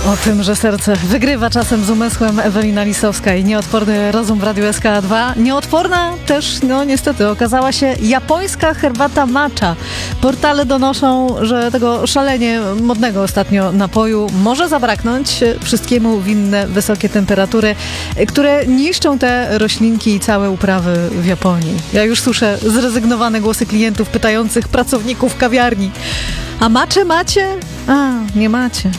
O tym, że serce wygrywa czasem z umysłem, Ewelina Lisowska i nieodporny rozum w Radiu SK2. Nieodporna też, niestety, okazała się japońska herbata matcha. Portale donoszą, że tego szalenie modnego ostatnio napoju może zabraknąć. Wszystkiemu winne wysokie temperatury, które niszczą te roślinki i całe uprawy w Japonii. Ja już słyszę zrezygnowane głosy klientów pytających pracowników kawiarni: a matchę macie? A, nie macie.